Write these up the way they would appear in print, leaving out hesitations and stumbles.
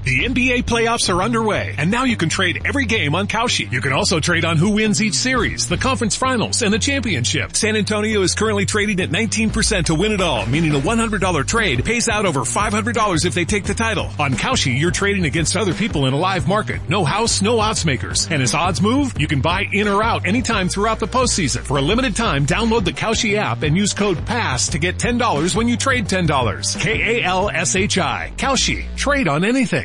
The NBA playoffs are underway, and now you can trade every game on Kalshi. You can also trade on who wins each series, the conference finals, and the championship. San Antonio is currently trading at 19% to win it all, meaning a $100 trade pays out over $500 if they take the title. On Kalshi, you're trading against other people in a live market. No house, no odds makers. And as odds move, you can buy in or out anytime throughout the postseason. For a limited time, download the Kalshi app and use code PASS to get $10 when you trade $10. KALSHI. Kalshi. Trade on anything.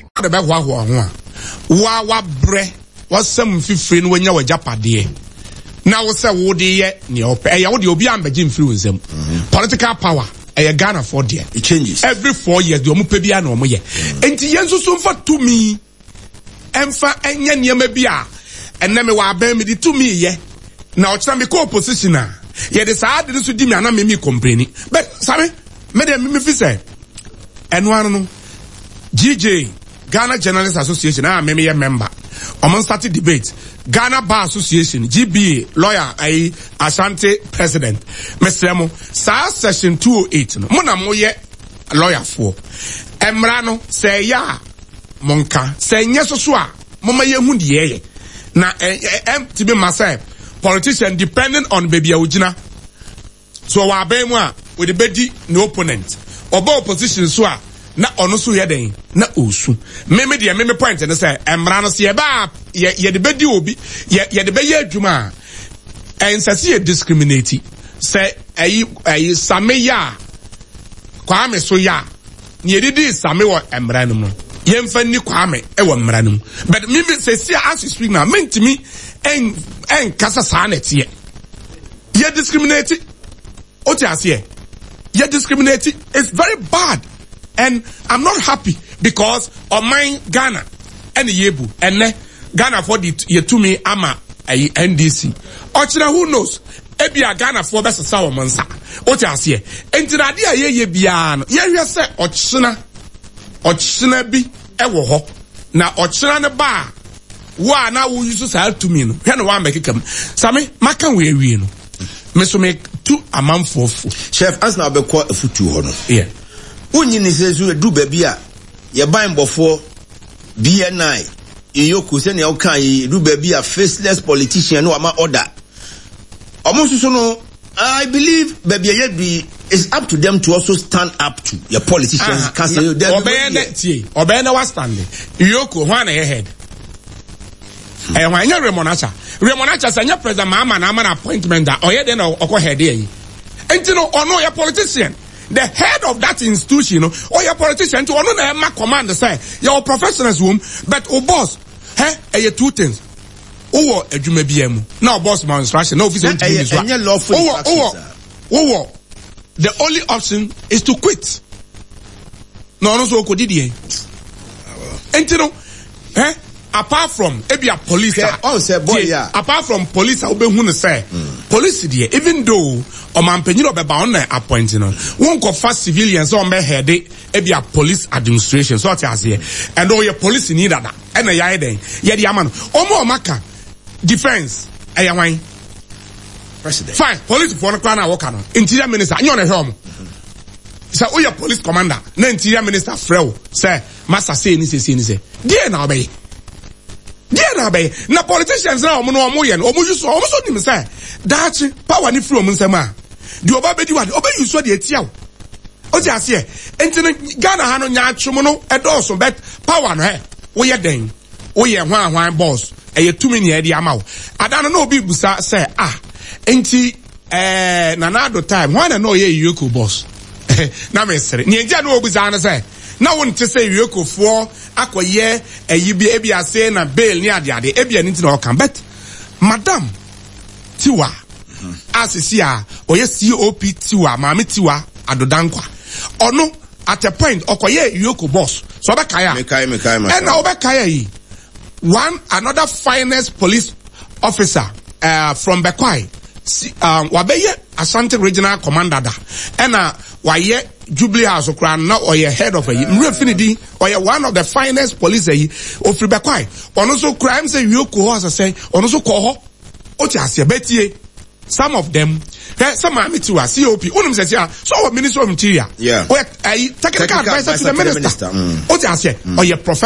Wa bre wasam fifiri no nya wajapade na wo se wo de ye ne ope ya wo de obi ambeje mfiri wonsam political power Ghana for there it changes every 4 years de omupa bia na omoye enti yenso so mfa to me emfa enya niam bia enne me wa ban me di to me ye na o kira me ko opposition a ye de saa de so di me ana me complain but sabe me de me fi say eno anu no GJ Ghana Journalists Association, I am a member. Among started debate. Ghana Bar Association, GBA, lawyer, Ashanti president. Mr. Emo, session 208. Mona moye lawyer for. Emrano, say ya, monka, say yes or swa, mama ye hundi ye. Na, to be myself, politician dependent on baby Ujina. So, wa bemwa, with the bedi, no opponent. Obo opposition swa. Na ono so yeden na osu meme de meme point ne say emra no se ye ba ye de bedi obi ye de be ye adwuma ensase ye discriminate say ayi same ya kwa me so ya ne didi same wo emra no mu ye mfa ni kwa me e wo emra no mu but me say see as you speak now mentimi en kasa sa na tie ye discriminate o ti ase ye discriminate is very bad. And I'm not happy because of my Ghana and Yebu and Ghana for the ye to me ama a NDC. Ochina who knows? Ebia Ghana for best sawa mansa. What you say? Entiradia ye biano. Ye say ochina bi ewo ho. Na ochina ne ba. Wa na wo use say to me no. Here no one make come. Sami maka we no. Me so make two amamfo. Chef as na be kwa futu ho no. Yeah. Unyi ni sezu edu baby a ye ban bofo BNI Iyoku se ne o kan edu baby a faceless politician no ama order omususu no I believe baby ye is up to them to also stand up to your politicians can say obey na was standing Iyoku ho na head nya Remonacha say nya president mama na ama appointment that oye den okọ head yi enti no ono your politician. The head of that institution, or your politician, to honor my command, say, your professionals womb, but boss, two things. Oh, a jume BM. Now, boss, my instruction, no official. The only option is to quit. No, so could it. And you know, apart from a police, apart from police, I'll be say, police, even though Omanpenyo be ba on appointing on won go fast civilians on be head a police administration so what here and all your police need that and ya den ye di amano omo maka defense wan president fine police for no plan work no interior minister nyo na hwe say o your police commander na interior minister freo say master say ni say there na obey na politicians na omo ye no omo so nim say that power ni free omo nsema the obabedi wad obey you so the etiaw o ti ase enti Ghana ha no nya atwom no edoso bet power no wo ye den wo ye hwan boss e tumi ne e di ama wo adano no obi busa say enti na do time hwan na ye Iyoku boss na mesere ne nja no obusa na say na won te say Iyoku fo akoye eyibi ebi ase na bail ni ade ebi ani na o kan bet madam Tiwa asisia oye COP Tiwa maami Tiwa adodankwa ono at a point okoye Iyoku boss so be kaya and now be kaya yi one another finest police officer from Bekwai wabeye Ashanti regional commander da and waye Jubilee House okran na oye head of mrefinidi oye one of the finest police ofri Bekwai ono so crime say Iyoku ho as say ono so ko ho o ti ase betie some of them some maami Tiwa COP unum say so Minister of Interior technical advisor to the minister o ti ase oye